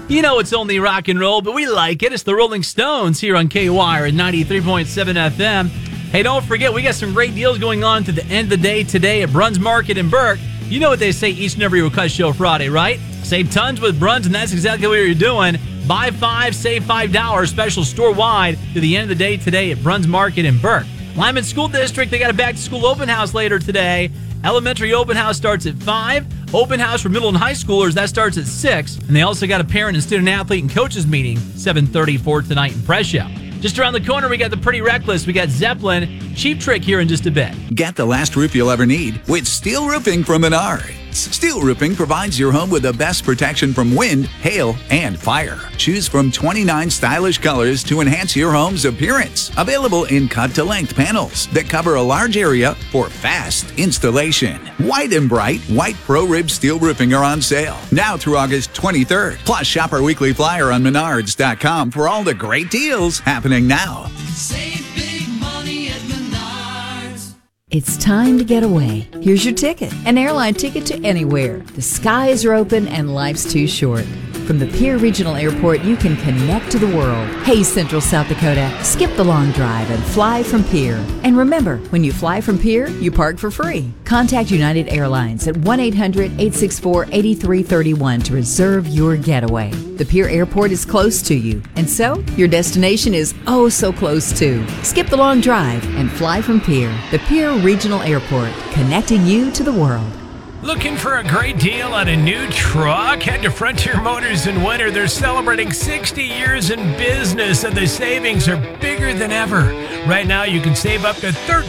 You know it's only rock and roll, but we like it. It's the Rolling Stones here on KWIRE at 93.7 FM. Hey, don't forget, we got some great deals going on to the end of the day today at Bruns Market in Burke. You know what they say each and every Request Show Friday, right? Save tons with Bruns, and that's exactly what you're doing. Buy 5, save $5 special store-wide to the end of the day today at Bruns Market in Burke. Lyman School District, they got a back-to-school open house later today. Elementary open house starts at 5. Open house for middle and high schoolers, that starts at 6. And they also got a parent and student athlete and coaches meeting, 7:30 for tonight in Prescia. Just around the corner, we got the Pretty Reckless. We got Zeppelin, Cheap Trick here in just a bit. Get the last roof you'll ever need with steel roofing from Menards. Steel roofing provides your home with the best protection from wind, hail, and fire. Choose from 29 stylish colors to enhance your home's appearance. Available in cut-to-length panels that cover a large area for fast installation. White and bright, white Pro-Rib steel roofing are on sale now through August 23rd. Plus, shop our weekly flyer on Menards.com for all the great deals happening now. Save big money at Menards. It's time to get away. Here's your ticket, an airline ticket to anywhere. The skies are open and life's too short. From the Pierre Regional Airport, you can connect to the world. Hey, Central South Dakota, skip the long drive and fly from Pierre. And remember, when you fly from Pierre, you park for free. Contact United Airlines at 1-800-864-8331 to reserve your getaway. The Pierre Airport is close to you, and so your destination is oh so close too. Skip the long drive and fly from Pierre, the Pierre Regional Airport, connecting you to the world. Looking for a great deal on a new truck? Head to Frontier Motors in winter. They're celebrating 60 years in business, and the savings are bigger than ever. Right now, you can save up to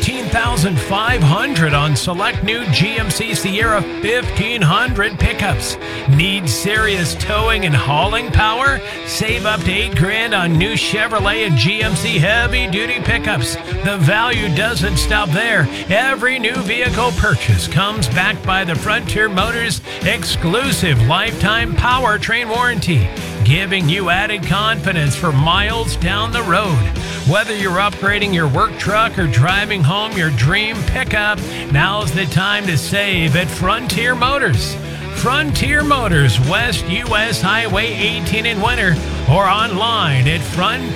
$13,500 on select new GMC Sierra 1500 pickups. Need serious towing and hauling power? Save up to $8,000 on new Chevrolet and GMC heavy-duty pickups. The value doesn't stop there. Every new vehicle purchase comes backed by the Frontier Motors exclusive lifetime powertrain warranty, giving you added confidence for miles down the road. Whether you're upgrading your work truck or driving home your dream pickup, now's the time to save at Frontier Motors. Frontier Motors, West US Highway 18 in winter, or online at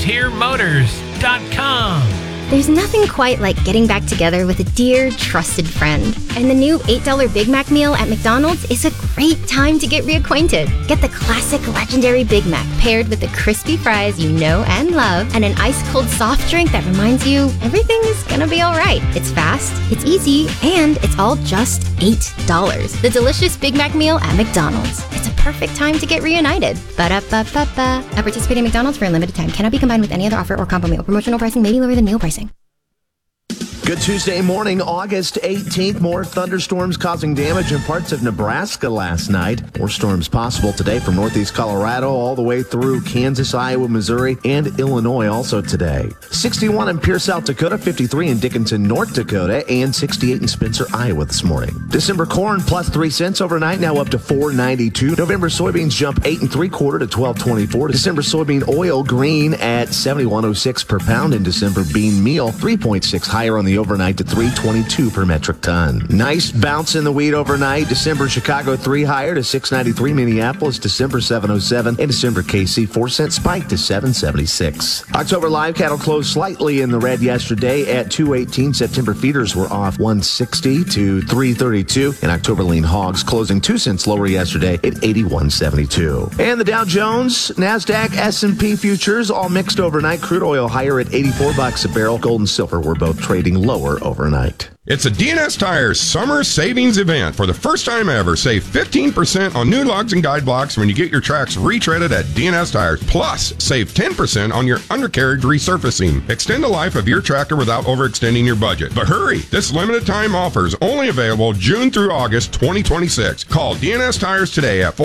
frontiermotors.com. There's nothing quite like getting back together with a dear, trusted friend. And the new $8 Big Mac meal at McDonald's is a great time to get reacquainted. Get the classic legendary Big Mac paired with the crispy fries you know and love and an ice-cold soft drink that reminds you everything is gonna be all right. It's fast, it's easy, and it's all just $8. The delicious Big Mac meal at McDonald's. It's a perfect time to get reunited. Ba-da-ba-ba-ba. At participating McDonald's for a limited time. Cannot be combined with any other offer or combo meal. Promotional pricing may be lower than meal pricing. Good Tuesday morning, August 18th. More thunderstorms causing damage in parts of Nebraska last night. More storms possible today from northeast Colorado all the way through Kansas, Iowa, Missouri, and Illinois also today. 61 in Pierre, South Dakota, 53 in Dickinson, North Dakota, and 68 in Spencer, Iowa this morning. December corn plus 3 cents overnight, now up to $4.92. November soybeans jump 8 3/4 to $12.24. December soybean oil green at $71.06 per pound. In December bean meal 3.6 higher on the overnight to $3.22 per metric ton. Nice bounce in the wheat overnight. December Chicago 3 higher to $6.93. Minneapolis December 7.07, and December KC 4-cent spike to $7.76. October live cattle closed slightly in the red yesterday at $2.18. September feeders were off $1.60 to $3.32, and October lean hogs closing 2 cents lower yesterday at $81.72. And the Dow Jones, Nasdaq, S&P futures all mixed overnight. Crude oil higher at $84 a barrel. Gold and silver were both trading lower overnight. It's a DNS Tires summer savings event. For the first time ever, save 15% on new lugs and guide blocks when you get your tracks retreaded at DNS Tires. Plus, save 10% on your undercarriage resurfacing. Extend the life of your tractor without overextending your budget. But hurry! This limited time offer is only available June through August 2026. Call DNS Tires today at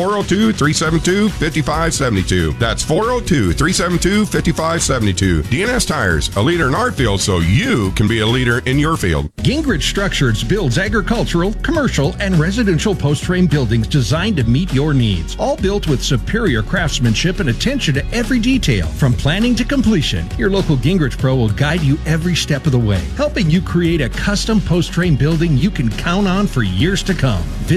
402-372-5572. That's 402-372-5572. DNS Tires, a leader in our field so you can be a leader in your field. Gingrich Structures builds agricultural, commercial, and residential post-frame buildings designed to meet your needs. All built with superior craftsmanship and attention to every detail. From planning to completion, your local Gingrich Pro will guide you every step of the way, helping you create a custom post-frame building you can count on for years to come.